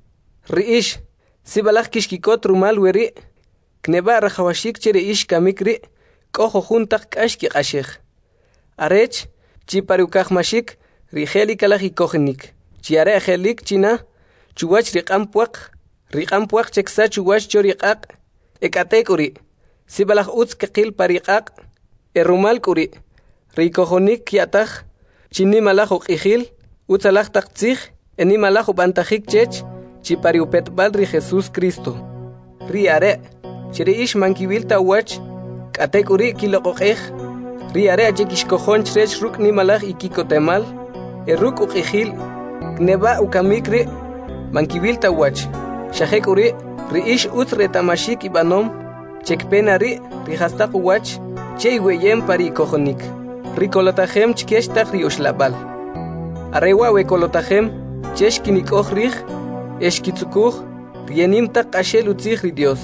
Ri ish, sibalaj kishkikot rumal weri, kneba rajawashik che ri ish kamik ri, kojo juntak kashki qashej. Arech, chi pariukajmashik, ri jelikalaj ikojenik, chi are jelik china, chuwach ri qampuaq cheksa chuwach chori qaq, ekatek uri, sibalaj utz kaqil pariqaq, rumal kuri, ri kojonik kiataj, chini malaj uqijil, utzalaj taqtzij, eni malaj ubantajik chech, chi pariupetbal ri Jesús Cristo. Ri are, chiri ish mankibil tawach, katek uri kiloqoqej, ri are achekishkojon chrech ruk ni malaj ikikotemal, ruk uqijil, kneba ukamikri, mankibil tawach, shajek uri, ri ish utz retamashik ibanom, chekpena ri hastaq uwach, che iweyem pari kojonik, ri kolotajem chkeshtaq ri ushlabal. Arewa we kolotajem, chesh kinikoj rij, eshkitzukuj, rienimta qashel utzij ri Dios.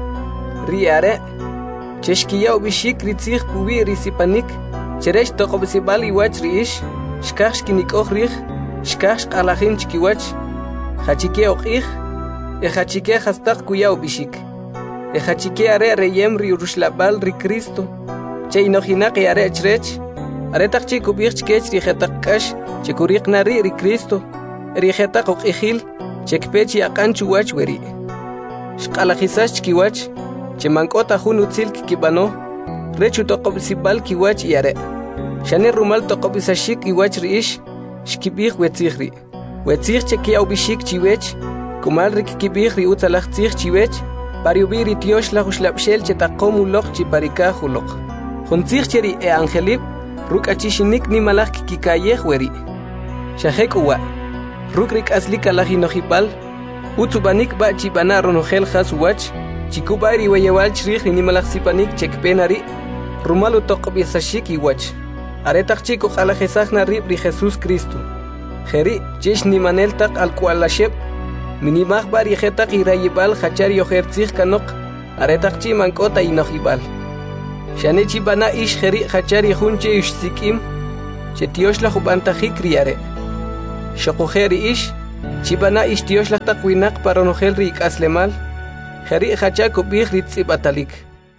Ri are, cheshkiya ubishik ri tzij pubi ri sipanik, cheresh toqobisibal iwach ri ish, shkaj shkinikoj rij, shkaj shqalajin chkiwach, hachike oqij, hachike hastaq kuya ubishik. Hachike are reyem ri urushlabal ri Cristo, che inojinak are chrech, are taqchi kubij chkech ri jetaq kash, che kuriq nari ri Cristo, ri jetaq oqijil, chekpechi aqan chuwach weri. Shqalajisash chkiwach, che mankota jun utzil kikibano, rechu toqobisibal kiwach yare. Shane rumal toqobisashik iwach ri ish, shkibij wetzijri. Wetzij chekia ubishik chiwech, kumal ri kikibij ri utzalaj tzij chiwech, pariubi ri tiosh la hushlapshel che taqom ulok chi parika hulok. Juntzij cheri angelib, ruk achishinik ni malaj kikikayej weri. Shajek uwa, ruk rik aslika la hinojibal, utzubanik ba chibana ronojel has wach, chikubari weyewal chrij ni malaj sipanik chekpenari, rumalu toqobisashik iwach. Aretaq chico qalajesaj na rib ri Jesús Cristo. Jeri, chesh ni manel taq al kualasheb, minimaj bari jetaq irayibal hachar yojertzij kanok, aretaq chi mankota inojibal. Shane chibana ish kheri khachari khunche ish sikim. Che tiosh la hubantajik riare. Shokoheri ish. Chibana ish tiosh la takwinak para nogel rik aslemal. Kheri khachako bih ritzibatalik.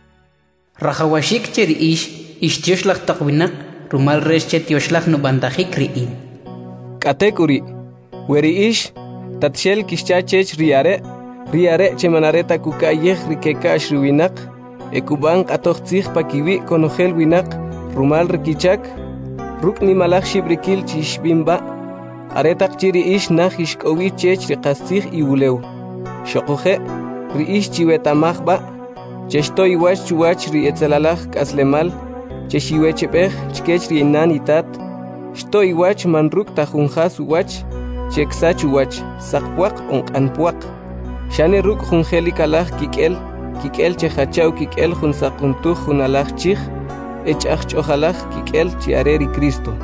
Rahawashik cheri ish tiosh la takwinak rumal resh che tiosh la nubantajik riin. Katekuri. Weri ish. Tatshel kishchachech riare che manareta kukayeh rikeka ashruwinak. Ekuban atochtich pakiwi konogel winak rumal rikichak. Ruk ni malach shibrikil chishbimba. Aretak chiri ish nach ishkowi chech riqastich iwuleu. Shokohe ri ish chiwetamachba. Cheshto iwach chuwach ri etzalalach kaslemal. Cheshiwechepech chkech ri inanitat. Shto iwach manruk tajunjas uwach. Cheksach uwach sakpuak onkanpuak. Shane ruk junjelikalach kikel chehachau kikel junsakuntuj junalach chich. Echach ojalach kikel chiareri Cristo.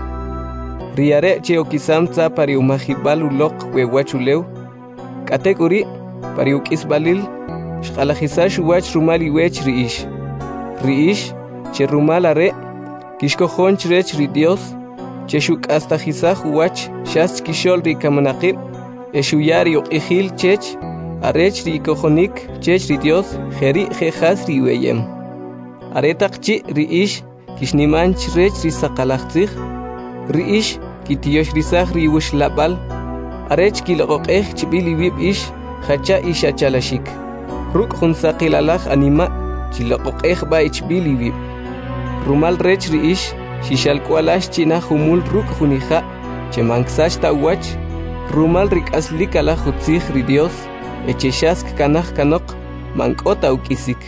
Riare che okisamtza pari umajibal ulok wewachuleu. Katekuri pari ukisbalil. Shkalajisash uwach rumali wech riish. Riish che rumalare. Kishkohonch rech ri Dios. Che shuk hasta jisaj uwach shas kishol ri kamanakib. Eshuyari okihil chech. Arech ri kohonik chech ri Dios. Jeri jejas ri weyem. Aretak chi riish. Kishnimanch rech ri sakalachtzich. Riish kitiosh risach ri wush labal. Arech kilogokeh chibili wib ish. Hacha isha chalashik. Ruk hunsakilalach anima. Chilogokeh ba ichbili wib. Rumal rech riish. Shishal kualash china humul ruk hunija. Chemanksash ta wach. Rumal rik aslikala hutzich ri Dios. Echeshask kanach kanok. Mankota ukisik.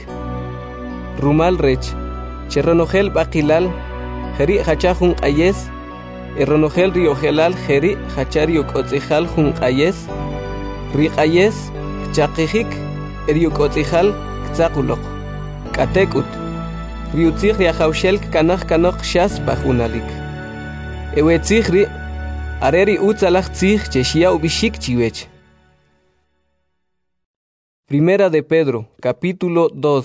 Rumal rech. Cheronogel bakilal. Jeri hachajun ayes. Eronogel riogelal jeri hachario kotzijal jun ayes. Rik ayes. Kchakijik. Erio kotzijal kzakulok. Katekut. Riutzich riajaushel kanach kanok shas bajunalik. Ewetzich ri. Areri utzalach tzich cheshia ubishik chiwech. Primera de Pedro, capítulo 2.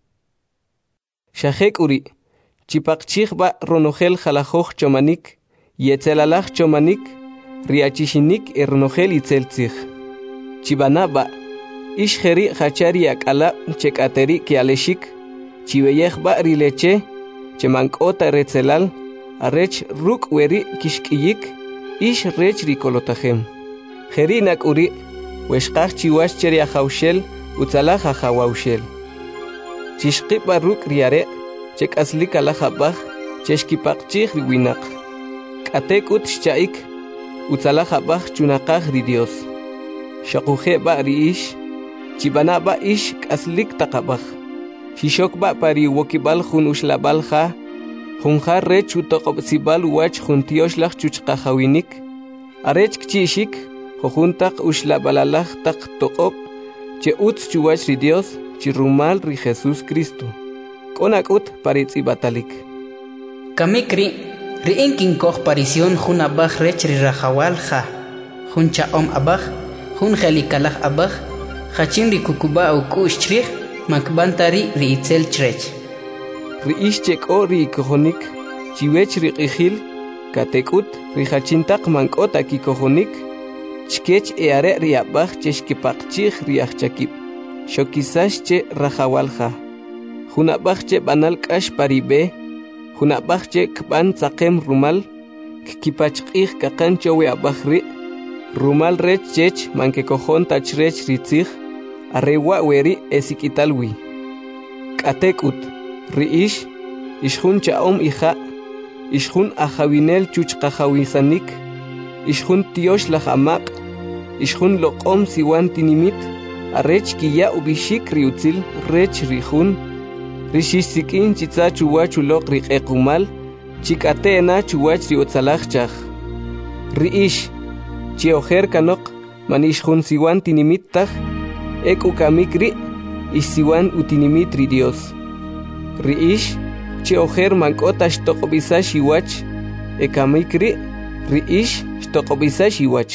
Shahek uri. Chipakchich ba ronogel jalajoj chomanik. Yetzelalach chomanik. Riachishinik ronogel itzeltzich. Chibana ba. Ishjeri hachari akala chekateri kialeshik. Chiveyech ba rileche. Chemankota retzelal. Arech ruk weri kishkiyik. Ish rech rikolotajem. Jerinak uri. Weshkach chiwash cheri ajaushel. Utzalach ajawaushel. Chishkipa ruk riare. Chek aslika lajabaj. Cheshkipakchich riwinak. Katekut shchaik. Utzalajabaj chunakaj ri Dios. Shakuje ba riish. Chibana ba ish kaslik takabaj. Shishok ba pari wokibal jun ushlabal ja. Junja rech utokobsibal wach juntiosh lach chuchkajawinik. Arech kchishik. Jojuntak ushlabalalaj tak tokop. Che utz chuwach ri Dios. Chirumal ri Jesús Cristo. Konakut paritzi batalik. Kamikri, riinkin koch parisión jun abaj rech ri rajawal ja. Jun chaom abaj, jun jelikalaj abaj. Hachin ri kukuba au kushtrich, makbantari ri itzel trech. Ri ishchek o ri kohonik, chiwech ri qihil, katekut ri hachintak mankota ki kohonik. Chkech eare ri abaj cheshkipakchich ri achchakip. Shokisash che rajawalja. Junabaj che banal kash paribe. Junabaj che kban tzakem rumal. Kipachqih kakan chowe abajri. Rumal rech chech manke kojon tachrech ritzich. Arrewa weri esikitalwi. Katekut. Riish. Ishjun chaom ija. Ishjun ajawinel chuchkajawisanik. Ishjun tiosh lajamak. Ishjun loqom siwan tinimit. Arech kiya ubishik riutzil rech rijun. Rishisikin chitza chuwachulok riqekumal. Chikatena chuwach riotzalachchaj. Riish. Chiojer kanok manishjun siwan tinimittach. Eku kamikri. Isiwan utinimit ri Dios. Riish. Chiojer mankota shtokobisa shiwach. Ekamikri. Riish shtokobisa shiwach.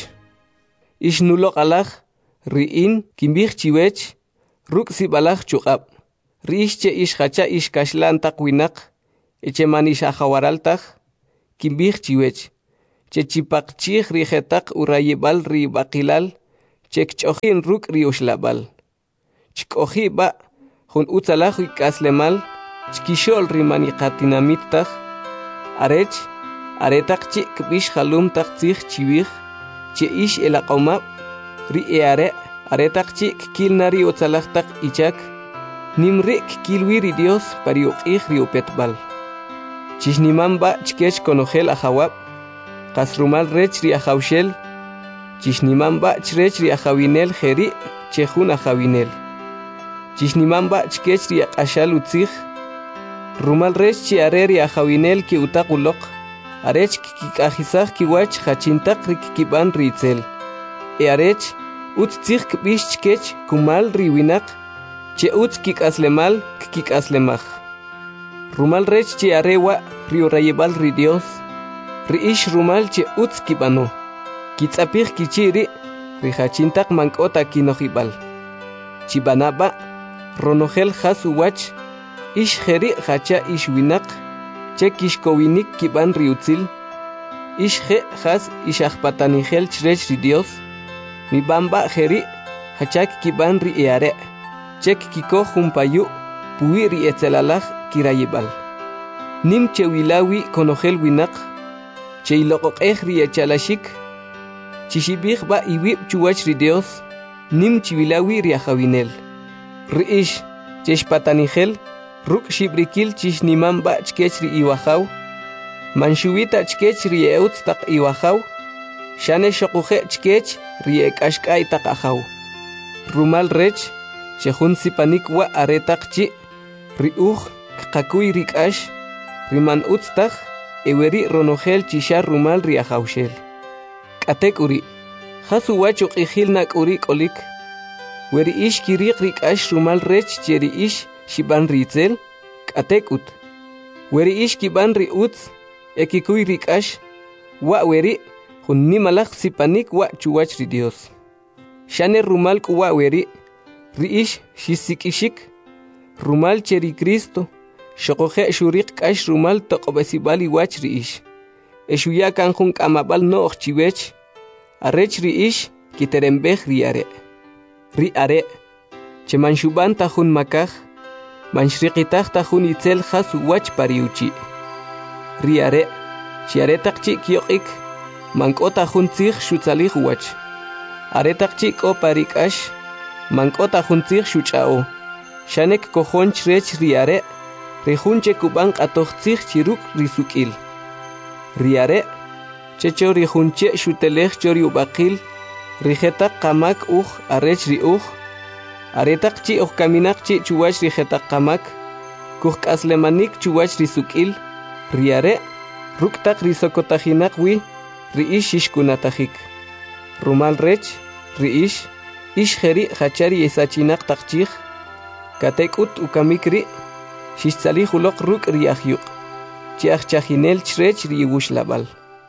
Ishnulok alaj. Riin kimbich chiwech. Ruk sibalaj chukab. riish che ish hacha ish kashlantaq winaq eche manish ahawaraltaq kimbij chiwech che chipaqchij rijetaq urayibal ri baqilal che kchojin ruk ri ushlabal chkoji ba jun utzalaj ikaslemal chkishol ri maniqatinamittaq arech aretaq chi kbish halumtaq tzij chiwij che ish elaqomab ri eare aretaq chi kilnari utzalajtaq ichak nimri kilwiri Dios pariuqij ri upetbal chishnimamba chkech konojel ajawab qasrumal rech ri ajawshel chishnimamba chrech ri ajawinel jeri chejun ajawinel chishnimamba chkech ri aqashal utzij rumal rech chi are ri ajawinel ki utaquloq arech kikajisaj kiwach hachintaq ri kiban ritzel arech utzij kbish chkech kumal ri winaq che utz kikaslemal kikaslemaj rumal rech chi arewa ri urayibal ri Dios ri ish rumal che utz kibano kitzapij kichiri ri hachintaq mankota kinojibal chibanaba ronojel has uwach ish jeri hacha ish winaq che kishkowinik kiban ri utzil ish je has ish ajpatanijel chrech ri Dios mi bamba jeri hachak kiban ri eare chek kiko jumpayu puwi ri etzelalaj kirayibal nim che wilawi konojel winaq che iloqoqej ri echalashik chishibij ba iwib chuwach ri Dios nim chiwilawi ri ajawinel ri ish cheshpatanijel ruk shibrikil chishnimamba chkech ri iwajaw manshuwita chkech ri eutz taq iwajaw shane shoquje chkech ri ekashk'ay taq ajaw rumal rech chejun sipanik wa aretaq chi ri uj qakuy ri k'ash riman utz taq eweri ronojel chishar rumal ri ajawshel k'atek uri jasu wachu q'ijil nak'uri k'olik weri ish kiriq ri k'ash rumal rech che ri ish shiban ritzel k'atek ut weri ish kiban ri utz ekikuy ri k'ash wa weri jun nimalaj sipanik wa chuwach ri Dios shane rumal k'uwa weri ri ish shisik'ishik rumal che ri Cristo shoqoje shuriq k'ash rumal toq'ob'esibal iwach ri ish eshuya kan jun k'amab'al no'j chiwech arech ri ish kiterembej ri are che manshuban ta jun makaj manshriqitaj ta jun itzel jas uwach pariuchi ri are chi aretaq chi kyoq'ik mank'ota jun tzij xutzalij uwach aretaq chi k'o pari k'ash mank'ota jun tzij xuch'a'o shanek kojon chrech ri are ri jun che kub'an q'atoj tzij chiruk ri suk'il ri are checho ri jun che xutelej cho ri ub'aqil ri jetaq qamak uj arech ri uj aretaq chi uj kaminaq chi chuwach ri jetaq qamak kuj k'aslemanik chuwach ri suk'il ri are ruktaq ri sokotajinaq wi ri ish shishkunatajik rumal rech ri ish jeri hachari esachinaq taq chij katek'ut ukamik ri xixtzalij uloq ruk' ri ajyuq chi ajchajinel chrech ri iwuxlab'al.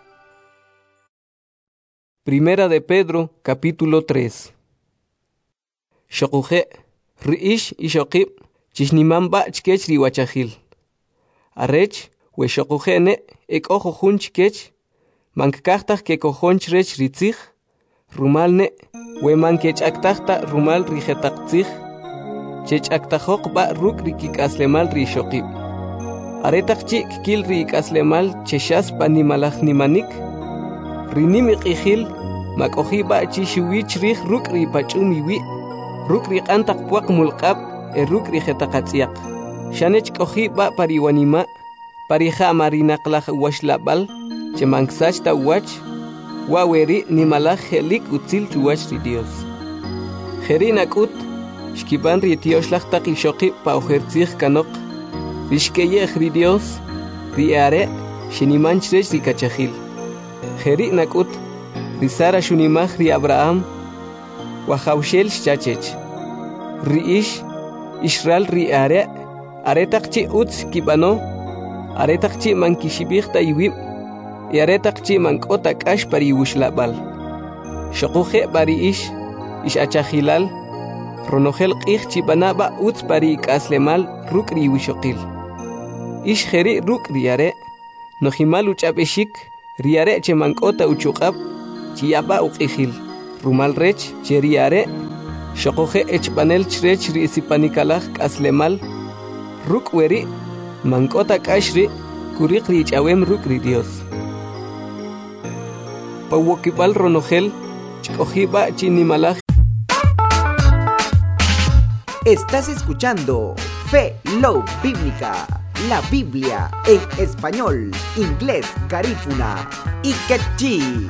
Primera de Pedro, capítulo 3. Shoquje, ri ish ishoqib, chishnimamba chkech ri wachajil. Arech, we shoqujene, ek ojo jun chkech, mankaktaj ke kojon chrech ri tzij, rumalne, we mankech aktajta rumal ri jetaq tzij, chech aktajoq ba ruk ri kikaslemal ri shoqib. Aretaq chik kil ri ikaslemal cheshas panimalaj nimanik, rinimi q'ijil mak'oji ba chi xiwich rij ruk' ri pach'um iwi ruk' ri q'antaq puaq mulq'ab ruk' ri jetaq atz'yaq xane chk'oji ba pariwanima parija marinaqlaj uwaxlab'al che manksach ta uwach wa weri nimalaj jelik utzil chuwach ri Dios jeri nak'ut xkiban ri tioxlaj taq ixoqib pa ujertzij kanoq rixkeyej ri Dios ri are xiniman chrech ri kachajil jeri nak'ut ri Sara xunimaj ri Abraham wajawxel xchachech ri ish Israel ri aretaq chi utz kib'ano aretaq chi mankixib'ij ta iwib y aretaq chi mank'ota k'ax pari iwuxlab'al xoquje b'ari ish achajilal ronogel qih chibanaba uts pari kaslemal rukri wishokil. Ish kheri ruk riare, nohimal uchapeshik, riare che mankota uchukab, chiaba uqihil. Rumal rech, che riare, shokoje echpanel chrech riisipanikalah kaslemal, ruk weri, mankota kashri, kurikri chawem rukri Dios. Pawokipal ronogel, chkojiba chinimalaj. Estás escuchando Fe Love Bíblica, la Biblia en español, inglés, garífuna y quechí.